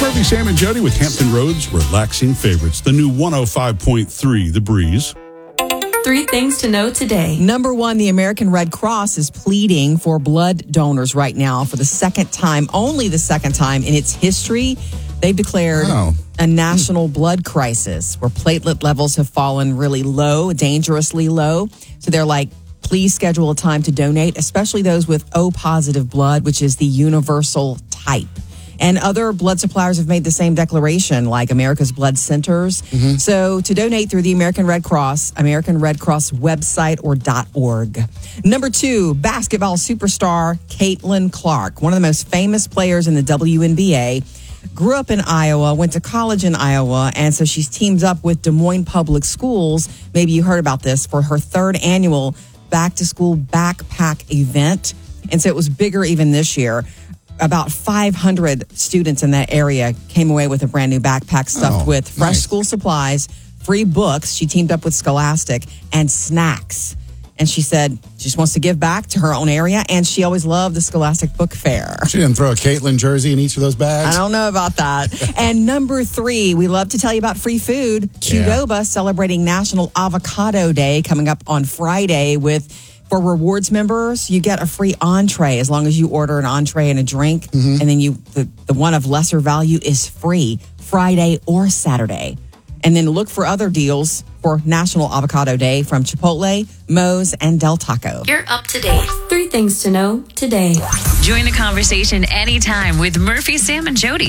Murphy, Sam, and Jody with Hampton Roads Relaxing Favorites. The new 105.3, The Breeze. 3 things to know today. Number 1, the American Red Cross is pleading for blood donors right now for the second time, only the second time in its history. They've declared a national blood crisis where platelet levels have fallen really low, dangerously low. So they're like, please schedule a time to donate, especially those with O-positive blood, which is the universal type. And other blood suppliers have made the same declaration, like America's Blood Centers. So to donate through the American Red Cross website or .org. Number 2, basketball superstar Caitlin Clark, one of the most famous players in the WNBA, grew up in Iowa, went to college in Iowa, and so she's teamed up with Des Moines Public Schools. Maybe you heard about this, for her 3rd annual back-to-school backpack event. And so it was bigger even this year. About 500 students in that area came away with a brand new backpack stuffed with fresh school supplies, free books. She teamed up with Scholastic, and snacks. And she said she just wants to give back to her own area, and she always loved the Scholastic Book Fair. She didn't throw a Caitlin jersey in each of those bags? I don't know about that. And number 3, we love to tell you about free food. Qdoba celebrating National Avocado Day coming up on Friday for rewards members, you get a free entree as long as you order an entree and a drink. And then the one of lesser value is free Friday or Saturday. And then look for other deals for National Avocado Day from Chipotle, Moe's, and Del Taco. You're up to date. 3 things to know today. Join the conversation anytime with Murphy, Sam, and Jody.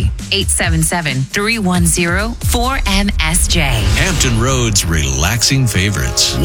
877-310-4MSJ. Hampton Roads Relaxing Favorites.